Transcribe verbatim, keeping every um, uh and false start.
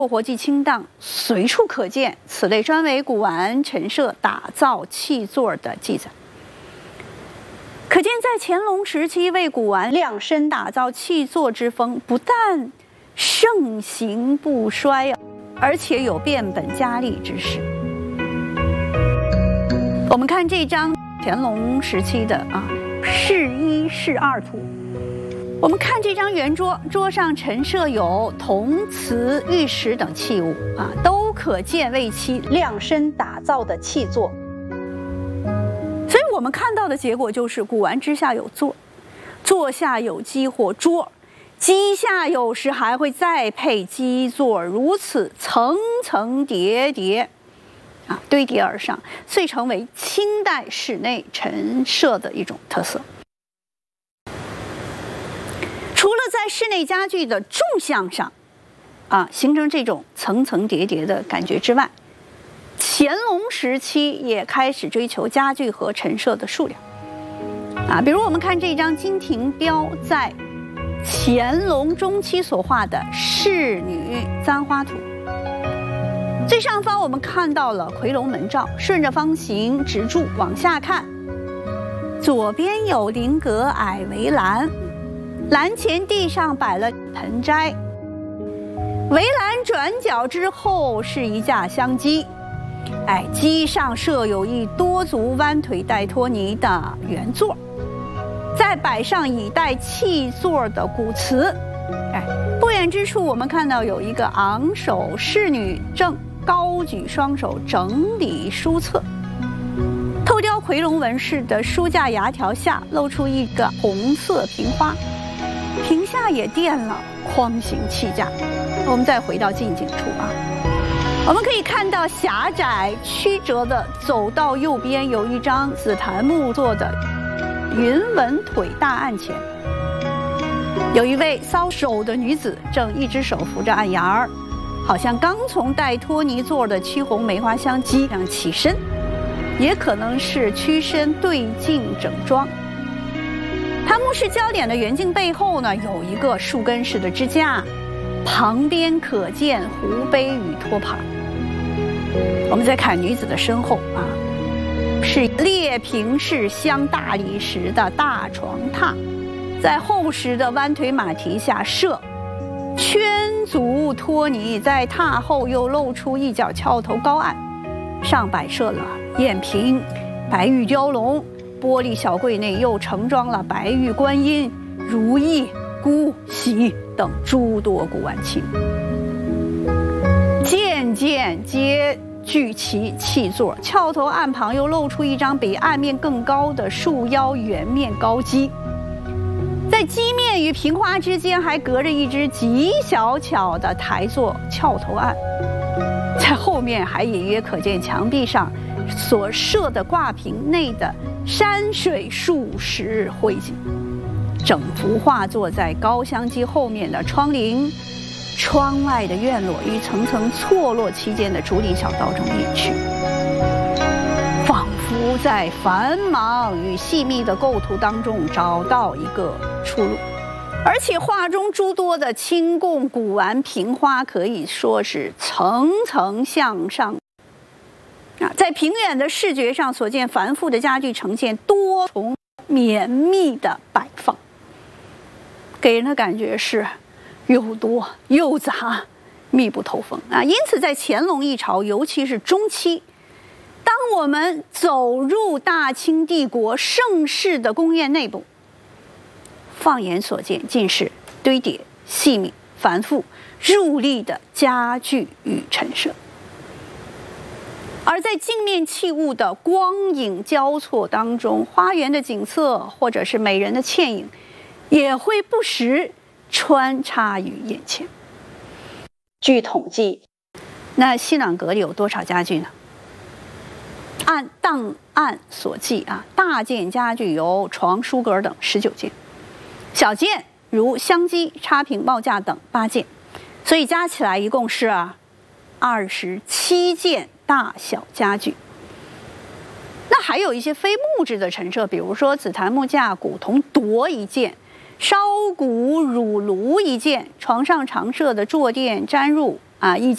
活计清荡，随处可见此类专为古玩陈设打造器座的记载。可见，在乾隆时期为古玩量身打造器座之风，不但盛行不衰，而且有变本加厉之势。我们看这张乾隆时期的啊试一试二图。我们看这张圆桌，桌上陈设有铜、瓷、玉石等器物啊，都可见为其量身打造的器座。所以我们看到的结果就是，古玩之下有座，座下有基或桌，基下有时还会再配基座，如此层层叠叠，啊，堆叠而上，遂成为清代室内陈设的一种特色。除了在室内家具的纵向上，啊，形成这种层层叠叠的感觉之外，乾隆时期也开始追求家具和陈设的数量，啊，比如我们看这张金庭标在乾隆中期所画的仕女簪花图。最上方我们看到了夔龙门罩，顺着方形直柱往下看，左边有菱格矮围栏。栏前地上摆了盆栽，围栏转角之后是一架香机，哎，机上设有一多足弯腿带托尼的圆座，再摆上以带器座的古瓷，哎，不远之处我们看到有一个昂首仕女正高举双手整理书册，透雕夔龙纹饰的书架牙条下露出一个红色瓶花。屏下也垫了框形器架。我们再回到近景处啊，我们可以看到狭窄曲折的走到右边，有一张紫檀木做的云纹腿大案前，有一位搔首的女子正一只手扶着案沿儿，好像刚从带托尼座的曲红梅花香机上起身，也可能是屈身对镜整装。檀木式焦点的圆镜背后呢，有一个树根式的支架，旁边可见壶杯与托盘。我们再看女子的身后啊，是裂平式镶大理石的大床榻，在厚实的弯腿马蹄下设圈足托尼，在榻后又露出一角翘头高案，上摆设了砚瓶、白玉雕龙。玻璃小柜内又盛装了白玉观音、如意、姑、喜等诸多古玩器物，件件皆具其器座。翘头案旁又露出一张比案面更高的束腰圆面高机，在机面与瓶花之间还隔着一只极小巧的台座翘头案，在后面还隐约可见墙壁上所设的挂屏内的山水树石绘景。整幅画作在高香机后面的窗棂、窗外的院落与层层错落期间的竹林小道中隐去，仿佛在繁忙与细密的构图当中找到一个出路。而且画中诸多的清贡古玩瓶花可以说是层层向上啊，在平远的视觉上所见繁复的家具呈现多重绵密的摆放，给人的感觉是又多又杂，密不透风啊。因此在乾隆一朝，尤其是中期，当我们走入大清帝国盛世的宫苑内部，放眼所见尽是堆叠细密繁复入力的家具与陈设。而在镜面器物的光影交错当中，花园的景色或者是美人的倩影也会不时穿插于眼前。据统计，那西暖阁里有多少家具呢？按档案所记啊，大件家具有床、书阁等十九件，小件如香机、插屏、帽架等八件，所以加起来一共是啊二十七件大小家具。那还有一些非木质的陈设，比如说紫檀木架、古铜铎一件，烧骨乳炉一件，床上常设的坐垫、毡褥啊，以及